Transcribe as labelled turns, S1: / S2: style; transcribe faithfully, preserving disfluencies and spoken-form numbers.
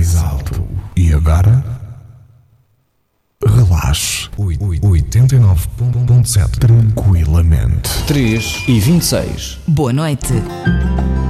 S1: mais alto. E agora? Relaxe. oitenta e nove ponto sete. Tranquilamente.
S2: três e vinte e seis.
S3: Boa noite.